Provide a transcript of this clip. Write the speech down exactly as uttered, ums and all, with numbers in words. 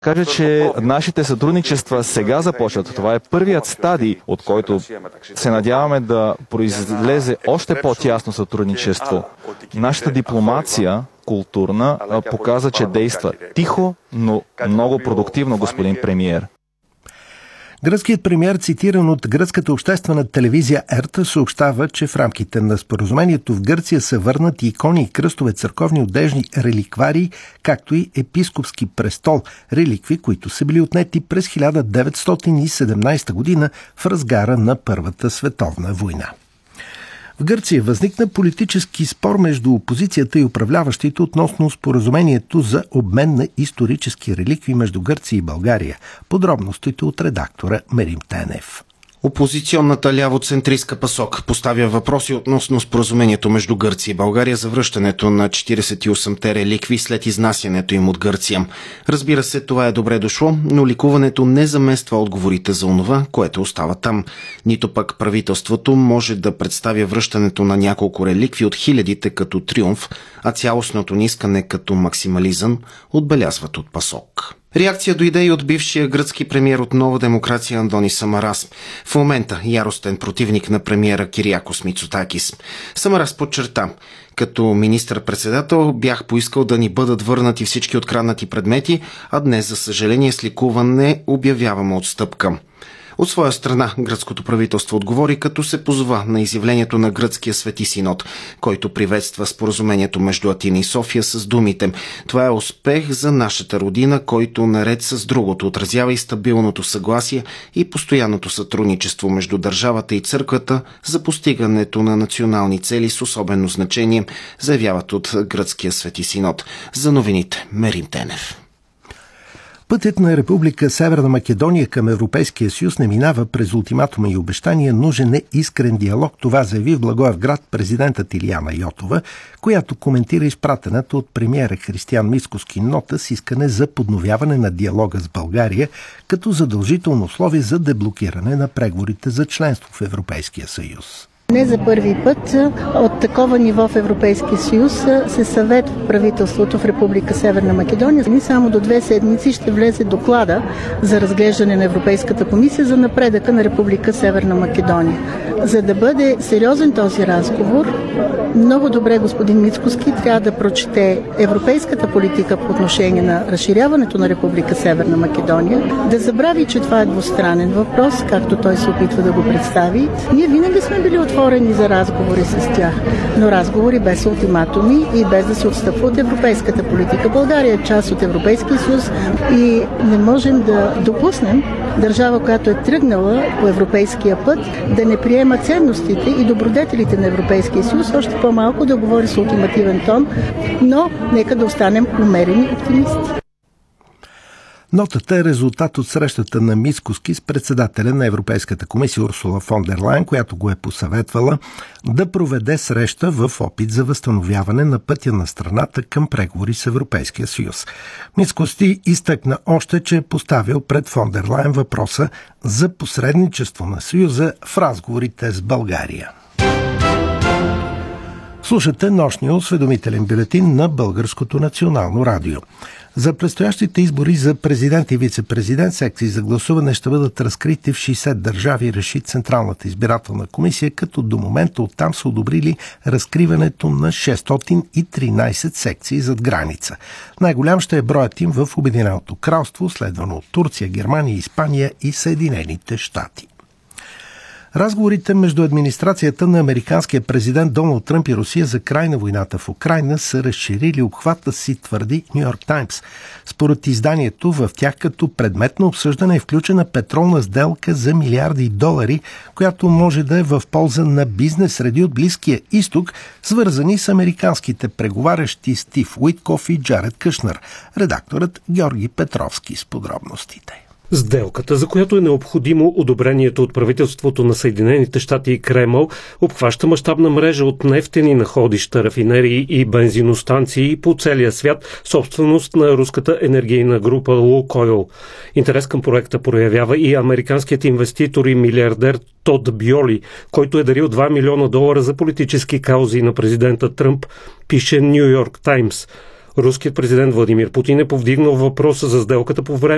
Кажа, че нашите сътрудничества сега започват. Това е първият стадий, от който се надяваме да произлезе още по-тясно сътрудничество. Нашата дипломация, културна, показа, че действа тихо, но много продуктивно, господин премиер. Гръцкият премиер, цитиран от гръцката обществена телевизия Ерта, съобщава, че в рамките на споразумението в Гърция са върнати икони и кръстове, църковни одежни, реликвари, както и епископски престол, реликви, които са били отнети през хиляда деветстотин и седемнадесета година в разгара на Първата световна война. В Гърция възникна политически спор между опозицията и управляващите относно споразумението за обмен на исторически реликви между Гърция и България. Подробностите от редактора Мерим Тенев. Опозиционната лявоцентристка ПАСОК поставя въпроси относно споразумението между Гърция и България за връщането на четиридесет и осемте реликви след изнасянето им от Гърция. Разбира се, това е добре дошло, но ликуването не замества отговорите за онова, което остава там. Нито пък правителството може да представя връщането на няколко реликви от хилядите като триумф, а цялостното ни искане като максимализъм, отбелязват от ПАСОК. Реакция дойде и от бившия гръцки премиер от Нова демокрация Андони Самарас. В момента яростен противник на премиера Кириакос Мицотакис. Самарас подчерта: като министър-председател бях поискал да ни бъдат върнати всички откраднати предмети, а днес, за съжаление, с ликуване обявяваме отстъпка. От своя страна, гръцкото правителство отговори, като се позова на изявлението на Гръцкия Свети Синод, който приветства споразумението между Атина и София с думите: това е успех за нашата родина, който наред с другото отразява и стабилното съгласие и постоянното сътрудничество между държавата и църквата за постигането на национални цели с особено значение, заявяват от Гръцкия Свети Синод. За новините Мерим Тенев. Пътят на Република Северна Македония към Европейския съюз не минава през ултиматума и обещания, нужен е искрен диалог. Това заяви в Благоевград президентът Илияна Йотова, която коментира изпратената от премиера Християн Мицкоски нота с искане за подновяване на диалога с България като задължително условие за деблокиране на преговорите за членство в Европейския съюз. Не за първи път от такова ниво в Европейския съюз се съветва правителството в Република Северна Македония. И само до две седмици ще влезе доклада за разглеждане на Европейската комисия за напредъка на Република Северна Македония. За да бъде сериозен този разговор, много добре господин Мицкоски трябва да прочете европейската политика по отношение на разширяването на Република Северна Македония, да забрави, че това е двустранен въпрос, както той се опитва да го представи. Ние винаги сме били отворени за разговори с тях, но разговори без ултиматуми и без да се отстъпва от европейската политика. България е част от Европейския съюз и не можем да допуснем държава, която е тръгнала по европейския път, да не приема ценностите и добродетелите на Европейския съюз, още по-малко да говори с ултимативен тон, но нека да останем умерени оптимисти. Нотата е резултат от срещата на Мицкоски с председателя на Европейската комисия Урсула фон дер Лайен, която го е посъветвала да проведе среща в опит за възстановяване на пътя на страната към преговори с Европейския съюз. Мицкоски изтъкна още, че е поставил пред фон дер Лайен въпроса за посредничество на съюза в разговорите с България. Слушате нощния осведомителен бюлетин на Българското национално радио. За предстоящите избори за президент и вице-президент секции за гласуване ще бъдат разкрити в шейсет държави, реши Централната избирателна комисия, като до момента оттам са одобрили разкриването на шестстотин и тринадесет секции зад граница. Най-голям ще е броят им в Обединеното кралство, следвано от Турция, Германия, Испания и Съединените щати. Разговорите между администрацията на американския президент Доналд Тръмп и Русия за край на войната в Украйна са разширили обхвата си, твърди Ню Йорк Таймс. Според изданието, в тях като предмет на обсъждане е включена петролна сделка за милиарди долари, която може да е в полза на бизнес среди от Близкия изток, свързани с американските преговарящи Стив Уиткоф и Джаред Кушнер. Редакторът Георги Петровски с подробностите. Сделката, за която е необходимо одобрението от правителството на Съединените щати и Кремъл, обхваща мащабна мрежа от нефтени находища, рафинерии и бензиностанции по целия свят, собственост на руската енергийна група Лукойл. Интерес към проекта проявява и американският инвеститор и милиардер Тод Бьоли, който е дарил два милиона долара за политически каузи на президента Тръмп, пише Ню Йорк Таймс. Руският президент Владимир Путин е повдигнал въпроса за сделката по време